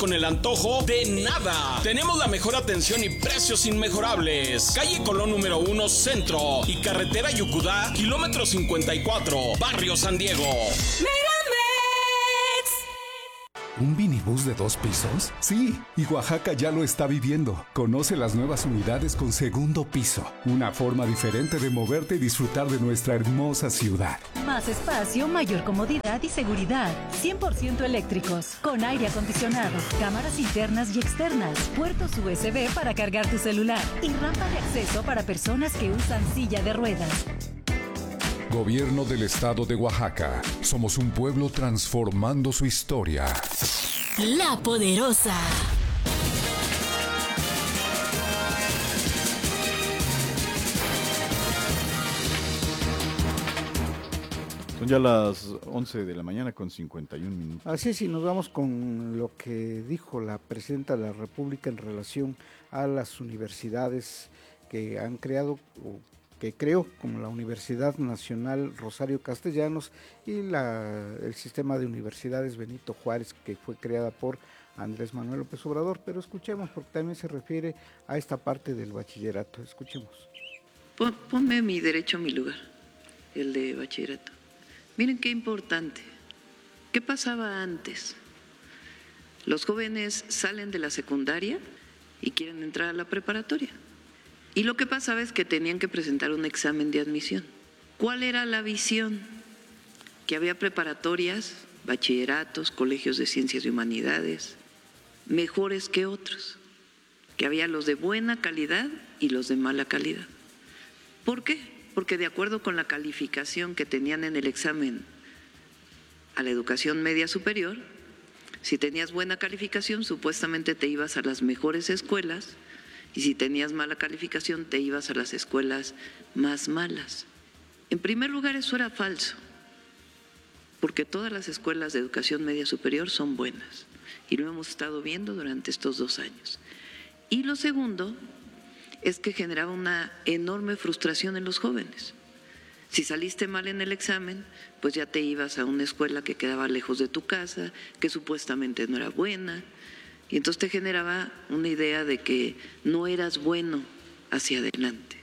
con el antojo de nada. Tenemos la mejor atención y precios inmejorables. Calle Colón número 1 Centro y carretera Yucudá, kilómetro 54, Barrio San Diego. ¿Un minibús de 2 pisos? Sí, y Oaxaca ya lo está viviendo. Conoce las nuevas unidades con segundo piso. Una forma diferente de moverte y disfrutar de nuestra hermosa ciudad. Más espacio, mayor comodidad y seguridad. 100% eléctricos, con aire acondicionado, cámaras internas y externas, puertos USB para cargar tu celular y rampa de acceso para personas que usan silla de ruedas. Gobierno del Estado de Oaxaca. Somos un pueblo transformando su historia. La Poderosa. Son ya las 11 de la mañana con 51 minutos. Así es, y nos vamos con lo que dijo la Presidenta de la República en relación a las universidades que han creado que creó, como la Universidad Nacional Rosario Castellanos y el sistema de universidades Benito Juárez, que fue creada por Andrés Manuel López Obrador. Pero escuchemos, porque también se refiere a esta parte del bachillerato. Escuchemos. Ponme mi derecho a mi lugar, el de bachillerato. Miren qué importante. ¿Qué pasaba antes? Los jóvenes salen de la secundaria y quieren entrar a la preparatoria. Y lo que pasaba es que tenían que presentar un examen de admisión. ¿Cuál era la visión? Que había preparatorias, bachilleratos, colegios de ciencias y humanidades, mejores que otros, que había los de buena calidad y los de mala calidad. ¿Por qué? Porque de acuerdo con la calificación que tenían en el examen a la educación media superior, si tenías buena calificación, supuestamente te ibas a las mejores escuelas, y si tenías mala calificación te ibas a las escuelas más malas. En primer lugar, eso era falso, porque todas las escuelas de educación media superior son buenas, y lo hemos estado viendo durante estos 2 años. Y lo segundo es que generaba una enorme frustración en los jóvenes. Si saliste mal en el examen, pues ya te ibas a una escuela que quedaba lejos de tu casa, que supuestamente no era buena, y entonces te generaba una idea de que no eras bueno hacia adelante.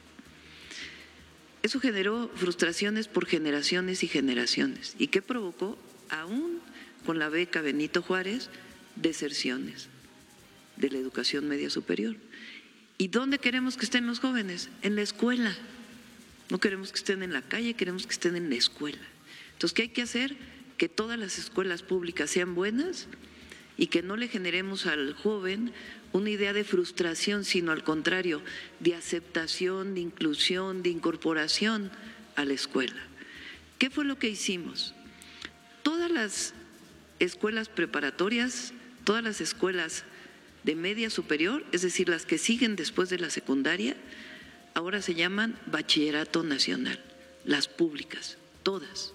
Eso generó frustraciones por generaciones y generaciones. ¿Y qué provocó? Aún con la beca Benito Juárez, deserciones de la educación media superior. ¿Y dónde queremos que estén los jóvenes? En la escuela. No queremos que estén en la calle, queremos que estén en la escuela. Entonces, ¿qué hay que hacer? Que todas las escuelas públicas sean buenas y que no le generemos al joven una idea de frustración, sino al contrario, de aceptación, de inclusión, de incorporación a la escuela. ¿Qué fue lo que hicimos? Todas las escuelas preparatorias, todas las escuelas de media superior, es decir, las que siguen después de la secundaria, ahora se llaman Bachillerato Nacional, las públicas, todas.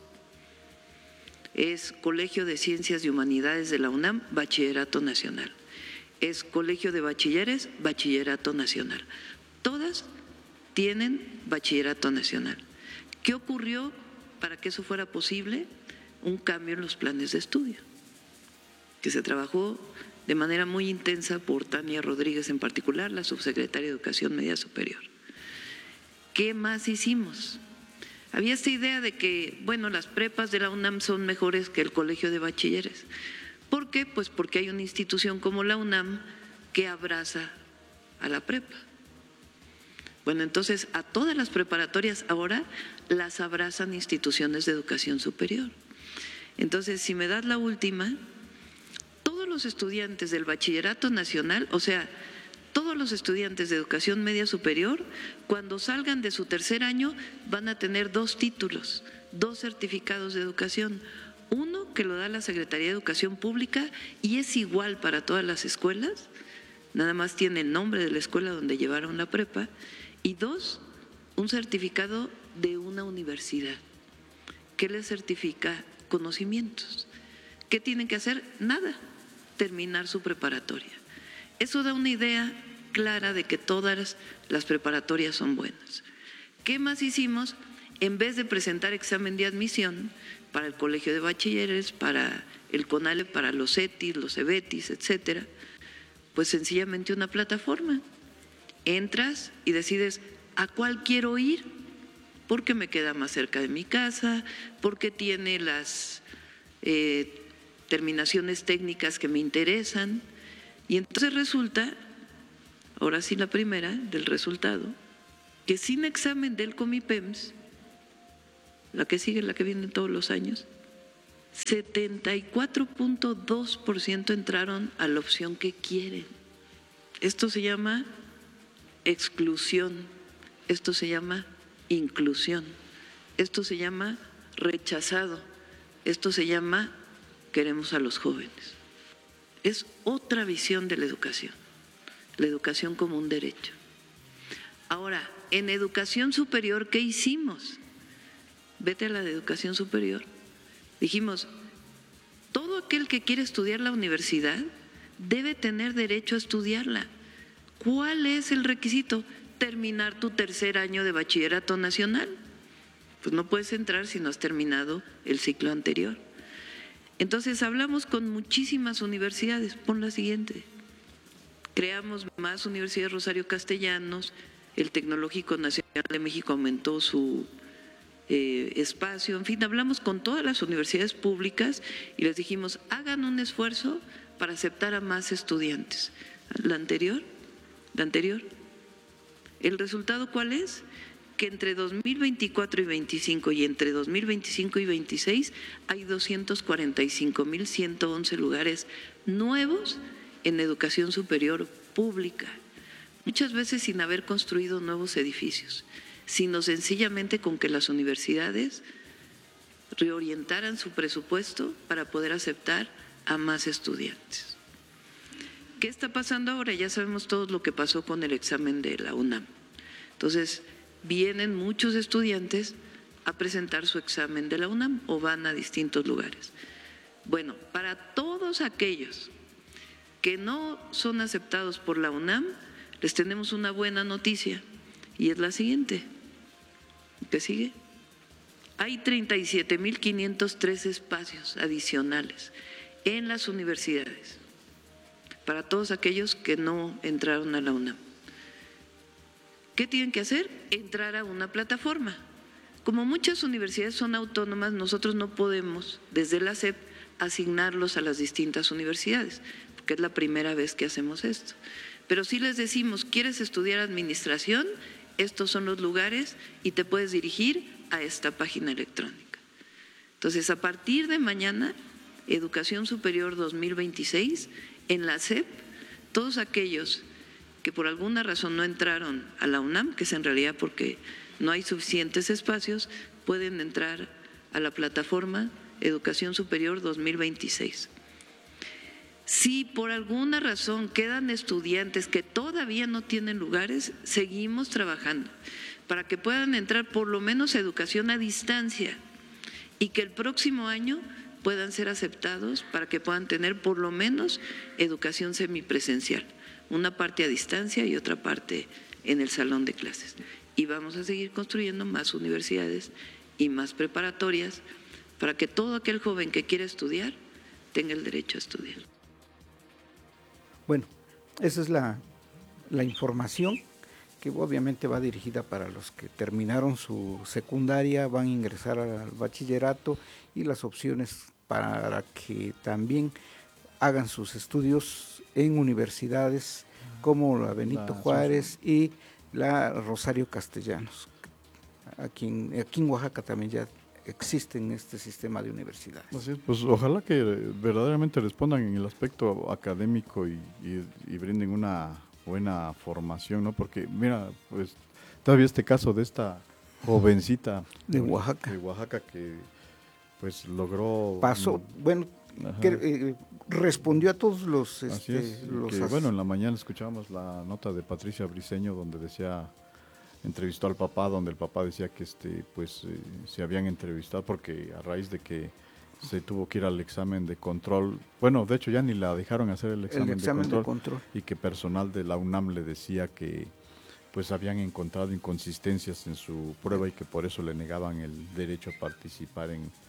Es Colegio de Ciencias y Humanidades de la UNAM, Bachillerato Nacional. Es Colegio de Bachilleres, Bachillerato Nacional. Todas tienen Bachillerato Nacional. ¿Qué ocurrió para que eso fuera posible? Un cambio en los planes de estudio, que se trabajó de manera muy intensa por Tania Rodríguez en particular, la subsecretaria de Educación Media Superior. ¿Qué más hicimos? Había esta idea de que, bueno, las prepas de la UNAM son mejores que el Colegio de Bachilleres. ¿Por qué? Pues porque hay una institución como la UNAM que abraza a la prepa. Bueno, entonces a todas las preparatorias ahora las abrazan instituciones de educación superior. Entonces, si me das la última, todos los estudiantes del Bachillerato Nacional, o sea, todos los estudiantes de educación media superior, cuando salgan de su 3er año, van a tener 2 títulos, 2 certificados de educación. Uno que lo da la Secretaría de Educación Pública y es igual para todas las escuelas, nada más tiene el nombre de la escuela donde llevaron la prepa. Y 2, un certificado de una universidad que les certifica conocimientos. ¿Qué tienen que hacer? Nada, terminar su preparatoria. Eso da una idea clara de que todas las preparatorias son buenas. ¿Qué más hicimos? En vez de presentar examen de admisión, para el Colegio de Bachilleres, para el CONALE, para los ETIs, los EBETIS, etcétera, pues sencillamente una plataforma. Entras y decides a cuál quiero ir, porque me queda más cerca de mi casa, porque tiene las terminaciones técnicas que me interesan. Y entonces resulta, ahora sí la primera del resultado, que sin examen del Comipems, la que sigue, la que viene todos los años, 74.2% entraron a la opción que quieren. Esto se llama exclusión, esto se llama inclusión, esto se llama rechazado, esto se llama queremos a los jóvenes. Es otra visión de la educación como un derecho. Ahora, en educación superior, ¿qué hicimos? Vete a la de educación superior. Dijimos, todo aquel que quiere estudiar la universidad debe tener derecho a estudiarla. ¿Cuál es el requisito? Terminar tu tercer año de bachillerato nacional. Pues no puedes entrar si no has terminado el ciclo anterior. Entonces hablamos con muchísimas universidades. Pon la siguiente. Creamos más universidades Rosario Castellanos, el Tecnológico Nacional de México aumentó su espacio, en fin, hablamos con todas las universidades públicas y les dijimos, hagan un esfuerzo para aceptar a más estudiantes. ¿La anterior? ¿El resultado cuál es? Que entre 2024 y 25 y entre 2025 y 26 hay 245,111 lugares nuevos en educación superior pública, muchas veces sin haber construido nuevos edificios, sino sencillamente con que las universidades reorientaran su presupuesto para poder aceptar a más estudiantes. ¿Qué está pasando ahora? Ya sabemos todos lo que pasó con el examen de la UNAM. Entonces, vienen muchos estudiantes a presentar su examen de la UNAM o van a distintos lugares. Bueno, para todos aquellos que no son aceptados por la UNAM, les tenemos una buena noticia y es la siguiente. ¿Qué sigue? Hay 37,503 espacios adicionales en las universidades para todos aquellos que no entraron a la UNAM. ¿Qué tienen que hacer? Entrar a una plataforma. Como muchas universidades son autónomas, nosotros no podemos, desde la SEP, asignarlos a las distintas universidades, porque es la primera vez que hacemos esto. Pero sí les decimos, ¿quieres estudiar administración? Estos son los lugares y te puedes dirigir a esta página electrónica. Entonces, a partir de mañana, Educación Superior 2026, en la SEP, todos aquellos que por alguna razón no entraron a la UNAM, que es en realidad porque no hay suficientes espacios, pueden entrar a la plataforma Educación Superior 2026. Si por alguna razón quedan estudiantes que todavía no tienen lugares, seguimos trabajando para que puedan entrar por lo menos a educación a distancia y que el próximo año puedan ser aceptados para que puedan tener por lo menos educación semipresencial, una parte a distancia y otra parte en el salón de clases. Y vamos a seguir construyendo más universidades y más preparatorias para que todo aquel joven que quiera estudiar tenga el derecho a estudiar. Bueno, esa es la información que obviamente va dirigida para los que terminaron su secundaria, van a ingresar al bachillerato y las opciones para que también hagan sus estudios en universidades como la Benito Juárez y la Rosario Castellanos. Aquí en Oaxaca también ya existen este sistema de universidades. Así es, pues ojalá que verdaderamente respondan en el aspecto académico y brinden una buena formación, ¿no? Porque mira, pues todavía este caso de esta jovencita de Oaxaca que pues logró respondió a todos los bueno, en la mañana escuchábamos la nota de Patricia Briceño donde decía, entrevistó al papá, donde el papá decía que se habían entrevistado porque a raíz de que se tuvo que ir al examen de control, bueno, de hecho ya ni la dejaron hacer el examen de control y que personal de la UNAM le decía que pues habían encontrado inconsistencias en su prueba y que por eso le negaban el derecho a participar en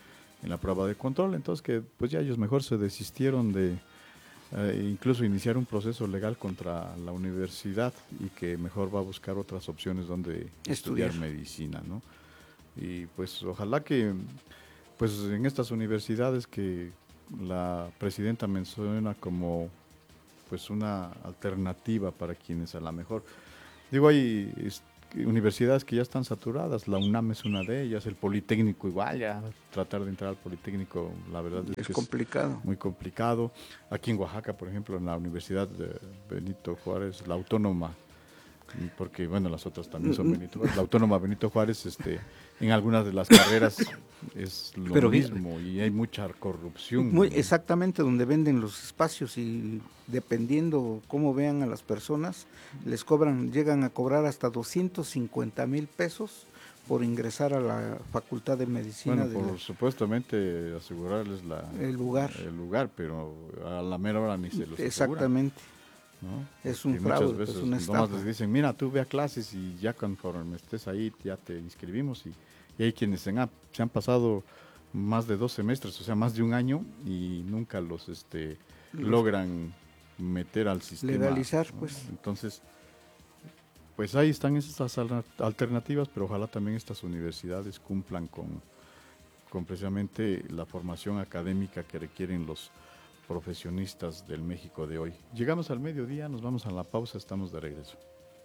la prueba de control. Entonces que pues ya ellos mejor se desistieron de incluso iniciar un proceso legal contra la universidad y que mejor va a buscar otras opciones donde estudiar medicina, ¿no? Y pues ojalá que pues en estas universidades que la presidenta menciona como pues una alternativa para quienes a lo mejor, digo, hay universidades que ya están saturadas, la UNAM es una de ellas, el Politécnico igual, ya tratar de entrar al Politécnico, la verdad es que complicado. Es muy complicado. Aquí en Oaxaca, por ejemplo, en la Universidad de Benito Juárez, la Autónoma, porque bueno, las otras también son Benito Juárez, la Autónoma Benito Juárez, en algunas de las carreras es lo mismo y hay mucha corrupción. Exactamente, donde venden los espacios y dependiendo cómo vean a las personas, les llegan a cobrar hasta 250,000 pesos por ingresar a la Facultad de Medicina. Bueno, por supuestamente asegurarles el lugar, pero a la mera hora ni se los exactamente. ¿No? Es un fraude, muchas veces es una estafa. Nomás les dicen, mira, tú ve a clases y ya conforme estés ahí ya te inscribimos y hay quienes se han pasado más de 2 semestres, o sea, más de un año y nunca los logran meter al sistema. Legalizar, ¿no? pues. Entonces, pues ahí están esas alternativas, pero ojalá también estas universidades cumplan con precisamente la formación académica que requieren los profesionistas del México de hoy. Llegamos al mediodía, nos vamos a la pausa, estamos de regreso.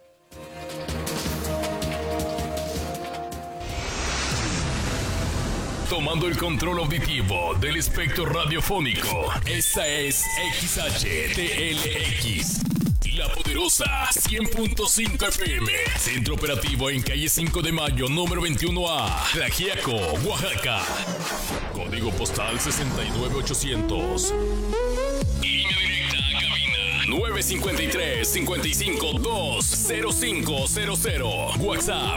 Tomando el control auditivo del espectro radiofónico. Esta es XHTLX. La Poderosa 100.5 FM. Centro operativo en calle 5 de Mayo, número 21A. Tlaxiaco, Oaxaca. Código postal 69800. Línea directa a cabina 953-55-20500. WhatsApp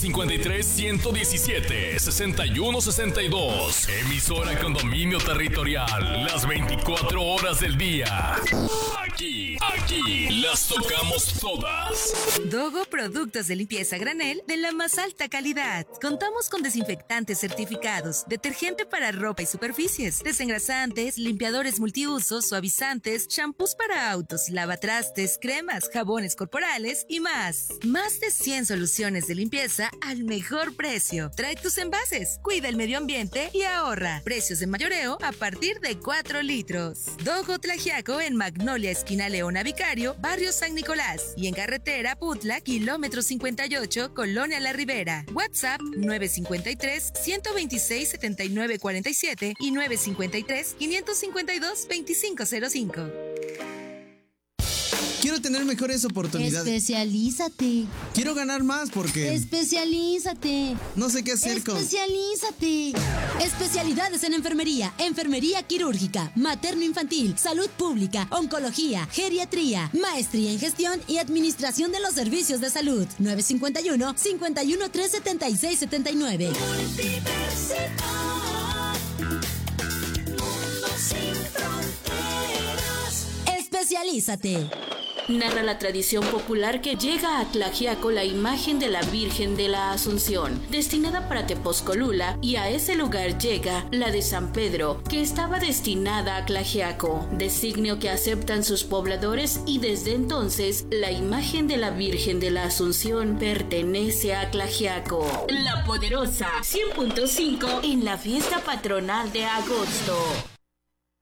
953-117-6162. Emisora con dominio territorial. Las 24 horas del día. Aquí las tocamos todas. Dogo Productos de Limpieza Granel de la más alta calidad. Contamos con desinfectantes certificados, detergente para ropa y superficies, desengrasantes, limpiadores multiusos, suavizantes, champús para autos, lavatrastes, cremas, jabones corporales y más. Más de 100 soluciones de limpieza al mejor precio. Trae tus envases, cuida el medio ambiente y ahorra. Precios de mayoreo a partir de 4 litros. Dogo Tlaxiaco en Magnolia, esquina Leona Vicario, barrio San Nicolás, y en carretera Putla, kilómetro 58, Colonia La Ribera. WhatsApp 953-126-7947 y 953-552-2505. Quiero tener mejores oportunidades. Especialízate. Quiero ganar más porque... Especialízate. No sé qué hacer con... Especialízate. Especialidades en enfermería, enfermería quirúrgica, materno-infantil, salud pública, oncología, geriatría, maestría en gestión y administración de los servicios de salud. 951-513-7679. Especialízate. Narra la tradición popular que llega a Tlaxiaco la imagen de la Virgen de la Asunción, destinada para Tepozcolula, y a ese lugar llega la de San Pedro, que estaba destinada a Tlaxiaco, designio que aceptan sus pobladores, y desde entonces la imagen de la Virgen de la Asunción pertenece a Tlaxiaco. La Poderosa 100.5 en la fiesta patronal de agosto.